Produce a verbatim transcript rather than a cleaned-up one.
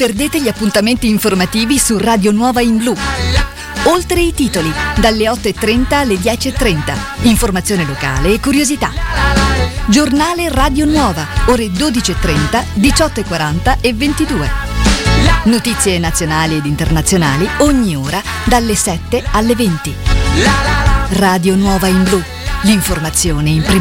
perdete gli appuntamenti informativi su Radio Nuova in Blu. Oltre i titoli, dalle otto e trenta alle dieci e trenta. Informazione locale e curiosità. Giornale Radio Nuova, ore dodici e trenta, diciotto e quaranta e ventidue. Notizie nazionali ed internazionali ogni ora dalle sette alle venti. Radio Nuova in Blu, l'informazione in prima.